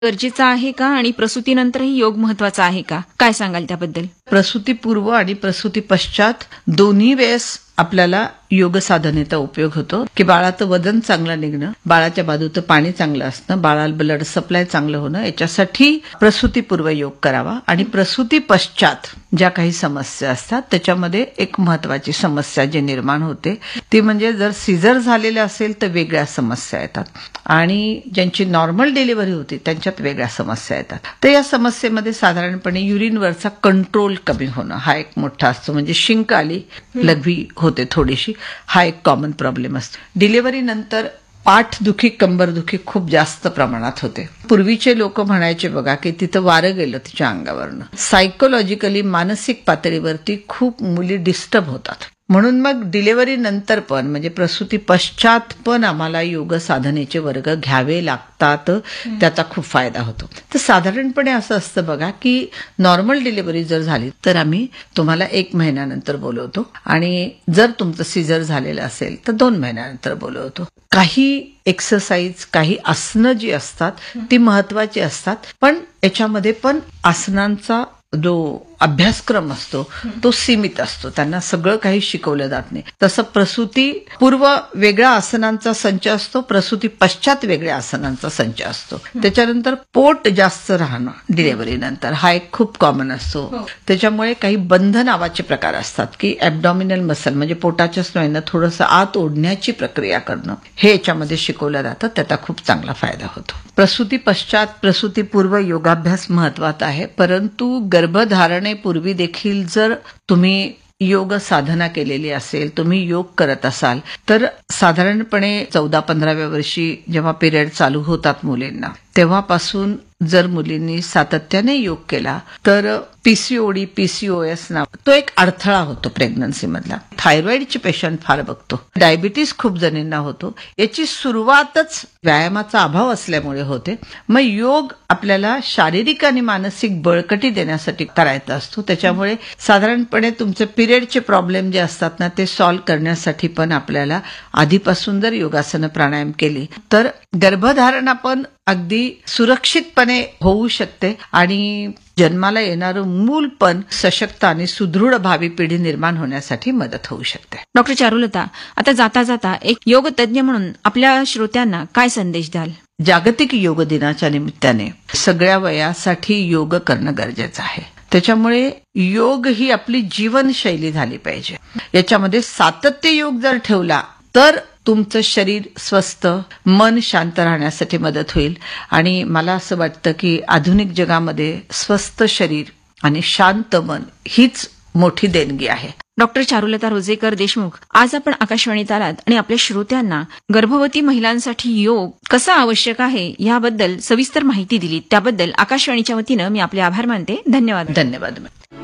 गरजेचा आहे का आणि प्रसूतीनंतरही योग महत्वाचा आहे का? काय सांगाल त्याबद्दल? प्रसूतीपूर्व आणि प्रसूती पश्चात दोन्ही वेळेस आपल्याला योग साधनेचा उपयोग होतो की बाळाचं वजन चांगलं निघणं, बाळाच्या बाजूचं पाणी चांगलं असणं, बाळाला ब्लड सप्लाय चांगलं होणं, याच्यासाठी प्रसूतीपूर्व योग करावा. आणि प्रसूती पश्चात ज्या काही समस्या असतात त्याच्यामध्ये एक महत्वाची समस्या जी निर्माण होते ती म्हणजे जर सिझर झालेलं असेल तर वेगळ्या समस्या येतात आणि ज्यांची नॉर्मल डिलिव्हरी होती त्यांच्यात वेगळ्या समस्या येतात. तर या समस्येमध्ये साधारणपणे युरिनवरचा कंट्रोल कमी होणं हा एक मोठा असतो. म्हणजे शिंक आली, लघवी होते थोडीशी, हा एक कॉमन प्रॉब्लेम असतो. डिलिव्हरी नंतर पाठदुखी, कंबरदुखी खूप जास्त प्रमाणात होते. पूर्वीचे लोक म्हणायचे बघा की तिथं वारं गेलं तिच्या अंगावरनं. सायकोलॉजिकली मानसिक पातळीवरती खूप मुली डिस्टर्ब होतात. म्हणून मग डिलिव्हरी नंतर पण म्हणजे प्रसूती पश्चात पण आम्हाला योग साधनेचे वर्ग घ्यावे लागतात. त्याचा खूप फायदा होतो. तर साधारणपणे असं असतं बघा की नॉर्मल डिलिव्हरी जर झाली तर आम्ही तुम्हाला 1 महिन्यानंतर बोलवतो आणि जर तुमचं सिझर झालेलं असेल तर 2 महिन्यानंतर बोलवतो. काही एक्सरसाइज, काही आसनं जी असतात ती महत्वाची असतात, पण याच्यामध्ये पण आसनांचा जो अभ्यासक्रम असतो तो सीमित असतो. त्यांना सगळं काही शिकवलं जात नाही. तसं प्रसूती पूर्व वेगळ्या आसनांचा संच असतो, प्रसूती पश्चात वेगळ्या आसनांचा संच असतो. त्याच्यानंतर पोट जास्त राहणं डिलिव्हरी नंतर हा एक खूप कॉमन असतो. त्याच्यामुळे काही बंध नावाचे प्रकार असतात की ॲब्डॉमिनल मसल म्हणजे पोटाच्या स्नायूंना थोडंसं आत ओढण्याची प्रक्रिया करणं हे याच्यामध्ये शिकवलं जातं. त्याचा खूप चांगला फायदा होतो. प्रसूती पश्चात प्रसूतीपूर्व योगाभ्यास महत्वाचा आहे, परंतु गर्भधारणेपूर्वी देखील जर तुम्ही योग साधना केलेली असेल, तुम्ही योग करत असाल तर साधारणपणे 14-15व्या वर्षी जेव्हा पिरियड चालू होतात मुलींना तेव्हापासून जर मुलींनी सातत्याने योग केला तर पीसीओडी, पीसीओएस नाव तो एक अडथळा होतो प्रेग्नन्सी मधला. थायरॉइडचे पेशंट फार बघतो, डायबिटीस खूप जणींना होतो. याची सुरुवातच व्यायामाचा अभाव असल्यामुळे होते. मग योग आपल्याला शारीरिक आणि मानसिक बळकटी देण्यासाठी करायचा असतो. त्याच्यामुळे साधारणपणे तुमचे पिरियडचे प्रॉब्लेम जे असतात ना ते सॉल्व्ह करण्यासाठी पण आपल्याला आधीपासून जर योगासनं प्राणायाम केली तर गर्भधारणा पण अगदी सुरक्षितपणे होऊ शकते आणि जन्माला येणारं मूल पण सशक्त आणि सुदृढ भावी पिढी निर्माण होण्यासाठी मदत होऊ शकते. डॉक्टर चारुलता, आता जाता जाता एक योग तज्ञ म्हणून आपल्या श्रोत्यांना काय संदेश द्याल? जागतिक योग दिनाच्या निमित्ताने सगळ्या वयासाठी योग करणं गरजेचं आहे. त्याच्यामुळे योग ही आपली जीवनशैली झाली पाहिजे. याच्यामध्ये सातत्य योग जर ठेवला तर तुमचं शरीर स्वस्थ, मन शांत राहण्यासाठी मदत होईल. आणि मला असं वाटतं की आधुनिक जगामध्ये स्वस्थ शरीर आणि शांत मन हीच मोठी देणगी आहे. डॉक्टर चारुलता रोजेकर देशमुख, आज आपण आकाशवाणीत आलात आणि आपल्या श्रोत्यांना गर्भवती महिलांसाठी योग कसा आवश्यक आहे याबद्दल सविस्तर माहिती दिली. त्याबद्दल आकाशवाणीच्या वतीनं मी आपले आभार मानते. धन्यवाद. धन्यवाद.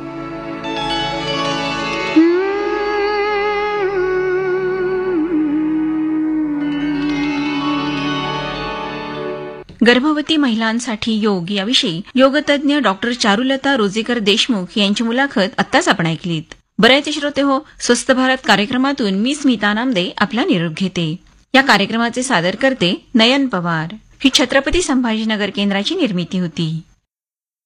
गर्भवती महिलांसाठी योग याविषयी योगतज्ञ डॉक्टर चारुलता रोजेकर देशमुख यांची मुलाखत आत्ताच आपण ऐकलीत. बऱ्याच श्रोते हो, स्वस्थ भारत कार्यक्रमातून मी स्मिता नामदे आपला निरोप घेते. या कार्यक्रमाचे सादर करते नयन पवार. ही छत्रपती संभाजीनगर केंद्राची निर्मिती होती.